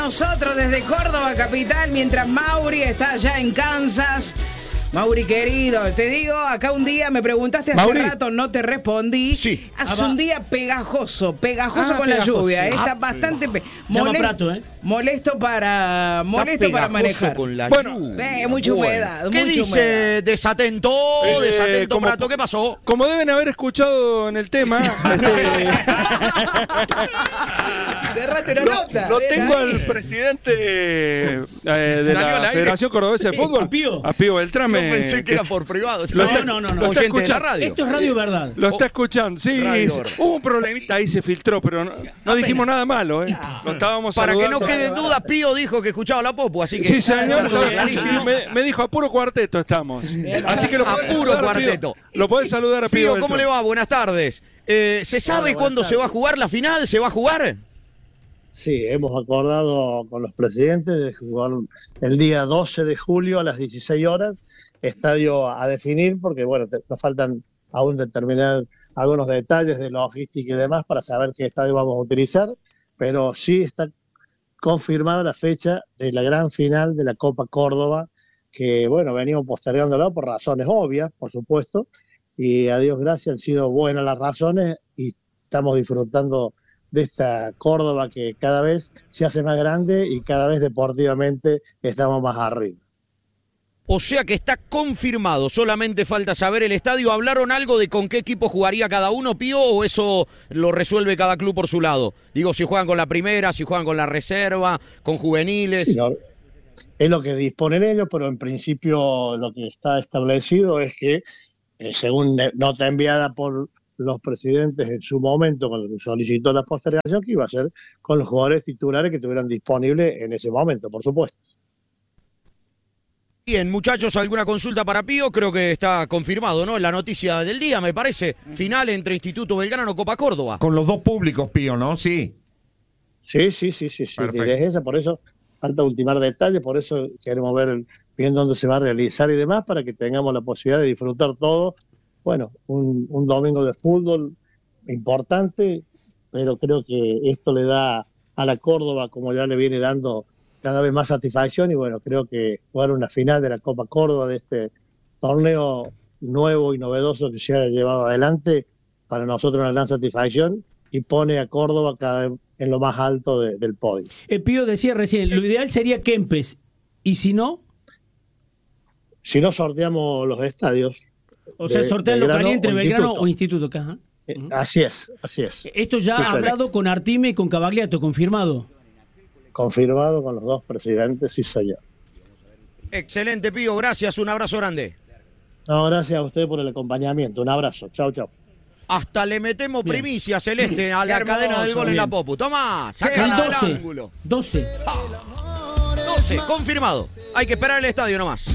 Nosotros desde Córdoba capital, mientras Mauri está allá en Kansas. Mauri querido, te digo, acá un día me preguntaste hace rato, no te respondí. Sí. Hace un día pegajoso con la lluvia. Está bastante molesto para manejar. Con la lluvia. Mucha humedad. ¿Qué mucha dice humedad. Desatento Prato? ¿Qué pasó? Como deben haber escuchado en el tema, Cerrate una nota. Lo tengo al presidente de la Federación Cordobesa de Fútbol, a Pío Beltrán. Yo pensé que era por privado. No. Lo está escuchando. Radio. Esto es Radio Verdad. Lo está escuchando. Sí, hubo un problemita ahí, se filtró, pero no dijimos nada malo. Lo estábamos Para saludando. que no quede en duda, Pío dijo que escuchaba la Popu, así que... Sí, señor. Clarísimo. Me dijo, a puro cuarteto estamos. Así que lo podés a puro saludar, cuarteto. Pío. Lo podés saludar a Pío. Pío, ¿cómo le va? Buenas tardes. ¿Se sabe cuándo se va a jugar la final? ¿Se va a jugar? Sí, hemos acordado con los presidentes de jugar el día 12 de julio a las 16 horas, estadio a definir, porque bueno, nos faltan aún determinar algunos detalles de logística y demás para saber qué estadio vamos a utilizar, pero sí está confirmada la fecha de la gran final de la Copa Córdoba, que bueno, venimos postergándolo por razones obvias, por supuesto, y a Dios gracias han sido buenas las razones y estamos disfrutando de esta Córdoba que cada vez se hace más grande y cada vez deportivamente estamos más arriba. O sea que está confirmado, solamente falta saber el estadio. ¿Hablaron algo de con qué equipo jugaría cada uno, Pío, o eso lo resuelve cada club por su lado? Digo, si juegan con la primera, si juegan con la reserva, con juveniles. Sí, no, es lo que disponen ellos, pero en principio lo que está establecido es que, según nota enviada por los presidentes en su momento, cuando solicitó la postergación, que iba a ser con los jugadores titulares que estuvieran disponibles en ese momento, por supuesto. Bien, muchachos, ¿alguna consulta para Pío? Creo que está confirmado, ¿no? La noticia del día, me parece. Final entre Instituto Belgrano y Copa Córdoba. Con los dos públicos, Pío, ¿no? Sí. Sí. Es esa, por eso falta ultimar detalles, por eso queremos ver bien dónde se va a realizar y demás, para que tengamos la posibilidad de disfrutar todo. Bueno, un domingo de fútbol importante, pero creo que esto le da a la Córdoba, como ya le viene dando cada vez más satisfacción, y bueno, creo que jugar una final de la Copa Córdoba, de este torneo nuevo y novedoso que se ha llevado adelante, para nosotros una gran satisfacción y pone a Córdoba cada vez en lo más alto del podio. Pío decía recién, lo ideal sería Kempes, ¿y si no? Si no sorteamos los estadios. O sea, sortea la localidad entre Belgrano o Instituto. Ajá. Así es. Esto ya ha hablado con Artime y con Cavagliato, confirmado. Confirmado con los dos presidentes, sí señor. Excelente, Pío, gracias, un abrazo grande. No, gracias a usted por el acompañamiento, un abrazo, chau. Hasta le metemos primicia, Celeste, a la hermoso, cadena del gol en la Popu. Tomá, sacala del ángulo. 12, confirmado. Hay que esperar el estadio nomás.